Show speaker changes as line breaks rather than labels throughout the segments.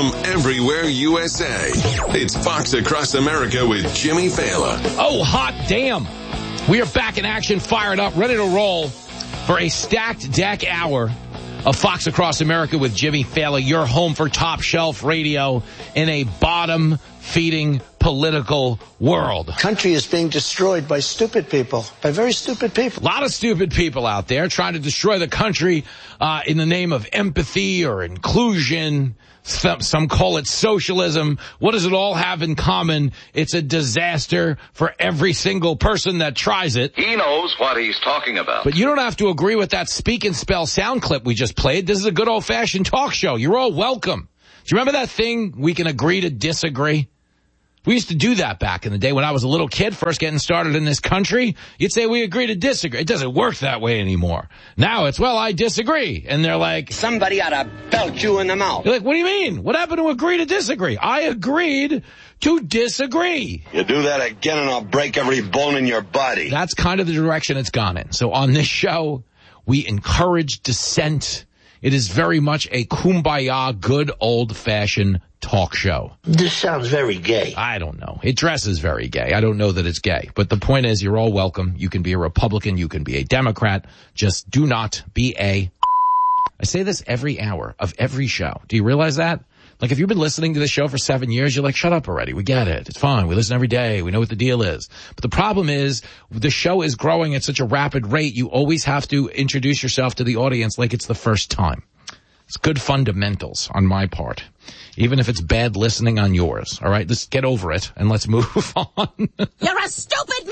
from everywhere USA. It's Fox Across America with Jimmy Fallon.
Oh, hot damn. We are back in action, fired up, ready to roll for a stacked deck hour of Fox Across America with Jimmy Fallon, your home for top shelf radio in a bottom-feeding political world.
Country is being destroyed by stupid people, by very stupid people.
A lot of stupid people out there trying to destroy the country in the name of empathy or inclusion. Some call it socialism. What does it all have in common? It's a disaster for every single person that tries it.
He knows what he's talking about.
But you don't have to agree with that speak and spell sound clip we just played. This is a good old-fashioned talk show. You're all welcome. Do you remember that thing, we can agree to disagree? We used to do that back in the day when I was a little kid, first getting started in this country. You'd say, we agree to disagree. It doesn't work that way anymore. Now it's, well, I disagree. And they're like,
somebody ought to belt you in the mouth.
You're like, what do you mean? What happened to agree to disagree? I agreed to disagree.
You do that again and I'll break every bone in your body.
That's kind of the direction it's gone in. So on this show, we encourage dissent. It is very much a kumbaya, good old-fashioned talk show.
This sounds very gay.
I don't know. It dresses very gay. I don't know that it's gay. But the point is, you're all welcome. You can be a Republican. You can be a Democrat. Just do not be a... I say this every hour of every show. Do you realize that? Like, if you've been listening to this show for 7 years, you're like, shut up already. We get it. It's fine. We listen every day. We know what the deal is. But the problem is, the show is growing at such a rapid rate, you always have to introduce yourself to the audience like it's the first time. It's good fundamentals on my part, even if it's bad listening on yours. All right, let's get over it and let's move on.
You're a stupid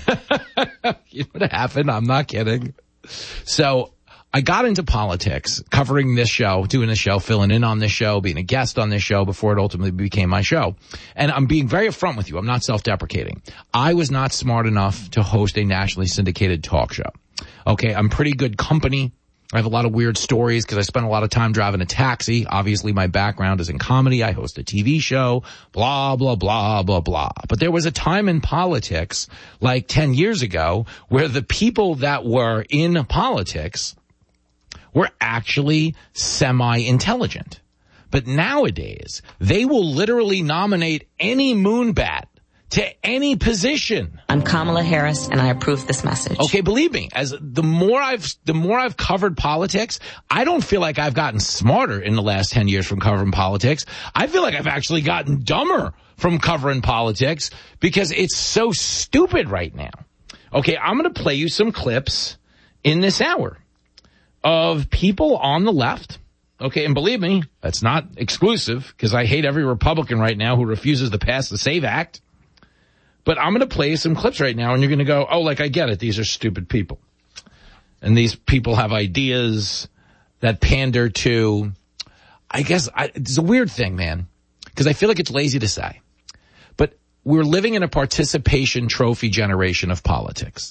man.
You know what happened? I'm not kidding. So I got into politics, covering this show, doing this show, filling in on this show, being a guest on this show before it ultimately became my show. And I'm being very upfront with you. I'm not self-deprecating. I was not smart enough to host a nationally syndicated talk show. Okay, I'm pretty good company. I have a lot of weird stories because I spent a lot of time driving a taxi. Obviously, my background is in comedy. I host a TV show, blah, blah, blah, blah, blah. But there was a time in politics, like 10 years ago, where the people that were in politics were actually semi-intelligent. But nowadays, they will literally nominate any moonbat to any position.
I'm Kamala Harris, and I approve this message.
Okay, believe me, as the more I've covered politics, I don't feel like I've gotten smarter in the last 10 years from covering politics. I feel like I've actually gotten dumber from covering politics because it's so stupid right now. Okay, I'm going to play you some clips in this hour of people on the left. Okay, and believe me, that's not exclusive because I hate every Republican right now who refuses to pass the SAVE Act. But I'm going to play you some clips right now, and you're going to go, oh, like, I get it. These are stupid people. And these people have ideas that pander to, I guess, it's a weird thing, man, because I feel like it's lazy to say. But we're living in a participation trophy generation of politics.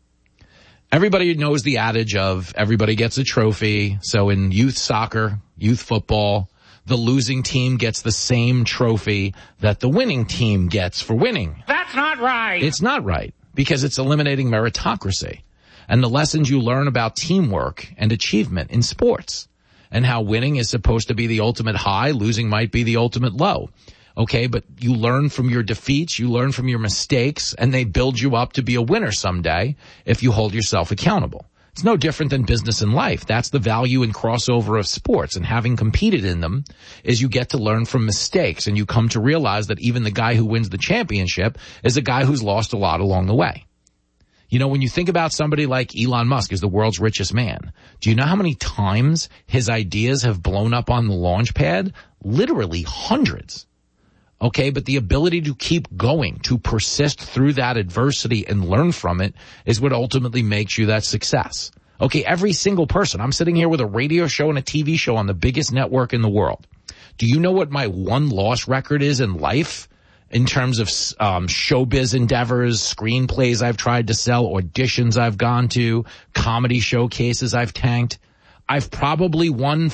Everybody knows the adage of everybody gets a trophy. So in youth soccer, youth football, the losing team gets the same trophy that the winning team gets for winning.
That's not right.
It's not right because it's eliminating meritocracy and the lessons you learn about teamwork and achievement in sports and how winning is supposed to be the ultimate high, losing might be the ultimate low. Okay, but you learn from your defeats, you learn from your mistakes, and they build you up to be a winner someday if you hold yourself accountable. It's no different than business and life. That's the value and crossover of sports, and having competed in them is you get to learn from mistakes, and you come to realize that even the guy who wins the championship is a guy who's lost a lot along the way. You know, when you think about somebody like Elon Musk is the world's richest man, do you know how many times his ideas have blown up on the launch pad? Literally hundreds. Okay, but the ability to keep going, to persist through that adversity and learn from it is what ultimately makes you that success. Okay, every single person. I'm sitting here with a radio show and a TV show on the biggest network in the world. Do you know what my one-loss record is in life in terms of showbiz endeavors, screenplays I've tried to sell, auditions I've gone to, comedy showcases I've tanked? I've probably won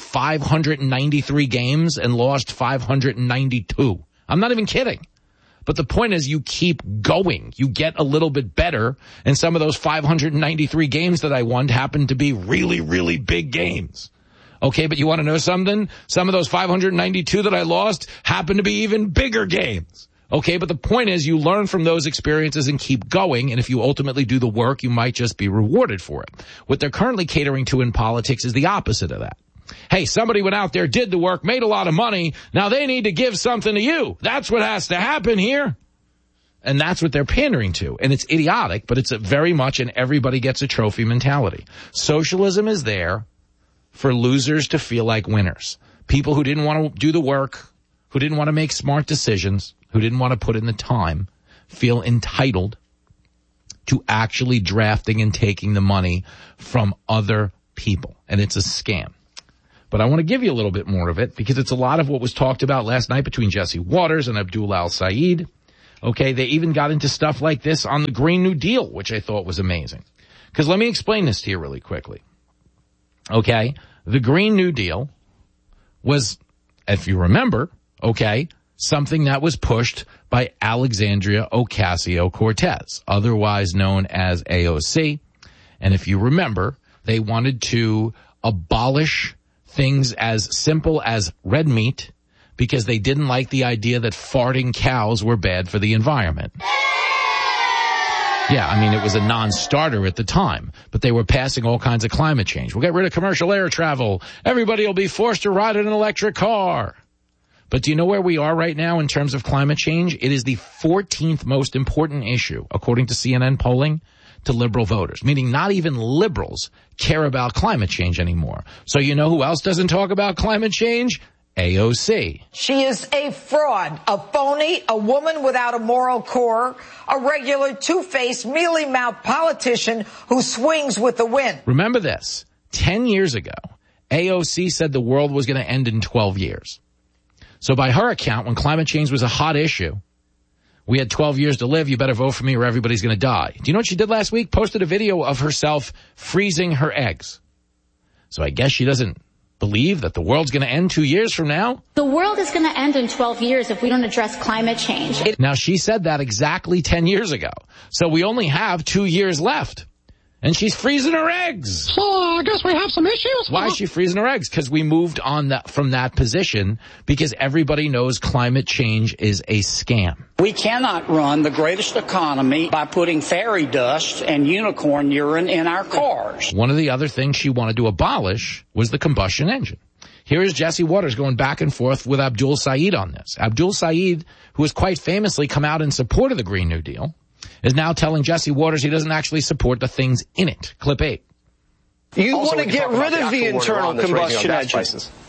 593 games and lost 592. I'm not even kidding. But the point is you keep going. You get a little bit better. And some of those 593 games that I won happened to be really, really big games. Okay, but you want to know something? Some of those 592 that I lost happen to be even bigger gains. Okay, but the point is you learn from those experiences and keep going, and if you ultimately do the work, you might just be rewarded for it. What they're currently catering to in politics is the opposite of that. Hey, somebody went out there, did the work, made a lot of money, now they need to give something to you. That's what has to happen here. And that's what they're pandering to. And it's idiotic, but it's very much an everybody gets a trophy mentality. Socialism is there for losers to feel like winners. People who didn't want to do the work, who didn't want to make smart decisions, who didn't want to put in the time, feel entitled to actually drafting and taking the money from other people. And it's a scam. But I want to give you a little bit more of it because it's a lot of what was talked about last night between Jesse Waters and Abdul Al-Sayed. Okay, they even got into stuff like this on the Green New Deal, which I thought was amazing. Because let me explain this to you really quickly. Okay, the Green New Deal was, if you remember, okay, something that was pushed by Alexandria Ocasio-Cortez, otherwise known as AOC. And if you remember, they wanted to abolish things as simple as red meat because they didn't like the idea that farting cows were bad for the environment. Yeah, I mean, it was a non-starter at the time, but they were passing all kinds of climate change. We'll get rid of commercial air travel. Everybody will be forced to ride in an electric car. But do you know where we are right now in terms of climate change? It is the 14th most important issue, according to CNN polling, to liberal voters, meaning not even liberals care about climate change anymore. So you know who else doesn't talk about climate change? AOC.
She is a fraud, a phony, a woman without a moral core, a regular two-faced, mealy-mouthed politician who swings with the wind.
Remember this. 10 years ago, AOC said the world was going to end in 12 years. So by her account, when climate change was a hot issue, we had 12 years to live. You better vote for me or everybody's going to die. Do you know what she did last week? Posted a video of herself freezing her eggs. So I guess she doesn't believe that the world's going to end 2 years from now.
The world is going to end in 12 years if we don't address climate change.
Now, she said that exactly 10 years ago. So we only have 2 years left. And she's freezing her eggs.
So I guess we have some issues.
Why is she freezing her eggs? Because we moved on from that position because everybody knows climate change is a scam.
We cannot run the greatest economy by putting fairy dust and unicorn urine in our cars.
One of the other things she wanted to abolish was the combustion engine. Here is Jesse Waters going back and forth with Abdul Sayed on this. Abdul Sayed, who has quite famously come out in support of the Green New Deal, is now telling Jesse Waters he doesn't actually support the things in it. Clip 8.
You want to get rid of the internal combustion engine.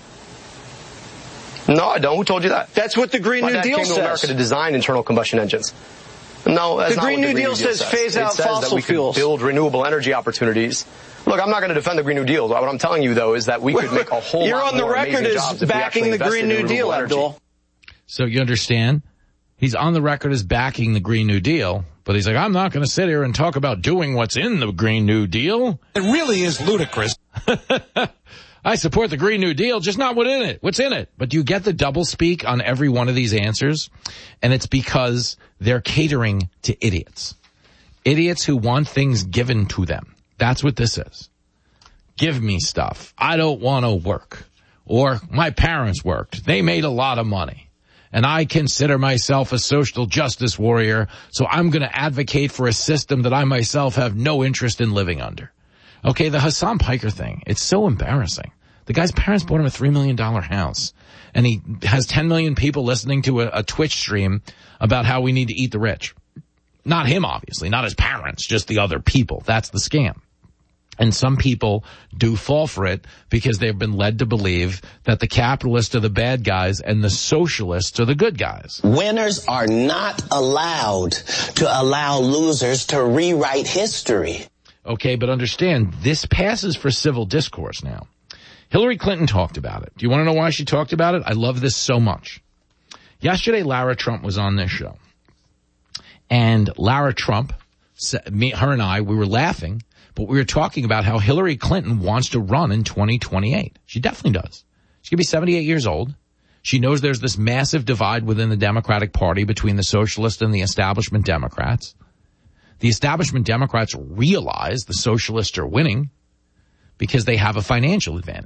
No, I don't. Who told you that?
That's what the Green New Deal says.
My dad came to America to design internal combustion engines. No, that's not what the Green New Deal says.
Phase out fossil fuels.
That we could build renewable energy opportunities. Look, I'm not going to defend the Green New Deal. What I'm telling you, though, is that we could make a whole lot more amazing jobs if we actually invested in renewable energy. You're on the record as backing the Green New Deal, Abdul.
So you understand? He's on the record as backing the Green New Deal, but he's like, I'm not going to sit here and talk about doing what's in the Green New Deal.
It really is ludicrous.
I support the Green New Deal, just not what's in it. But do you get the double speak on every one of these answers? And it's because they're catering to idiots. Idiots who want things given to them. That's what this is. Give me stuff. I don't want to work. Or my parents worked. They made a lot of money. And I consider myself a social justice warrior, so I'm going to advocate for a system that I myself have no interest in living under. Okay, the Hassan Piker thing, it's so embarrassing. The guy's parents bought him a $3 million house, and he has 10 million people listening to a Twitch stream about how we need to eat the rich. Not him, obviously, not his parents, just the other people. That's the scam. And some people do fall for it because they've been led to believe that the capitalists are the bad guys and the socialists are the good guys.
Winners are not allowed to allow losers to rewrite history.
Okay, but understand, this passes for civil discourse now. Hillary Clinton talked about it. Do you want to know why she talked about it? I love this so much. Yesterday, Lara Trump was on this show. And Lara Trump, her and I, we were laughing. But we were talking about how Hillary Clinton wants to run in 2028. She definitely does. She's going to be 78 years old. She knows there's this massive divide within the Democratic Party between the socialists and the establishment Democrats. The establishment Democrats realize the socialists are winning because they have a financial advantage.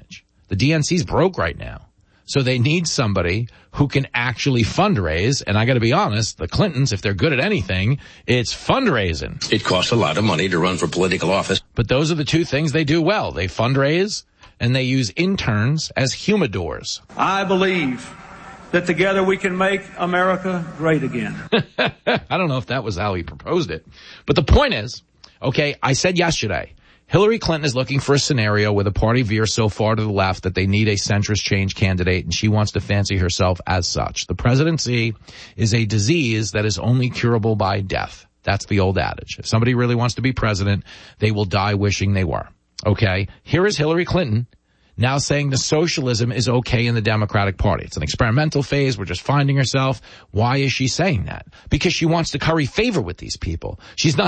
The DNC's broke right now. So they need somebody who can actually fundraise. And I got to be honest, the Clintons, if they're good at anything, it's fundraising.
It costs a lot of money to run for political office.
But those are the two things they do well. They fundraise and they use interns as humidors.
I believe that together we can make America great again.
I don't know if that was how he proposed it. But the point is, okay, I said yesterday, Hillary Clinton is looking for a scenario where the party veers so far to the left that they need a centrist change candidate, and she wants to fancy herself as such. The presidency is a disease that is only curable by death. That's the old adage. If somebody really wants to be president, they will die wishing they were. Okay? Here is Hillary Clinton now saying the socialism is okay in the Democratic Party. It's an experimental phase. We're just finding herself. Why is she saying that? Because she wants to curry favor with these people. She's not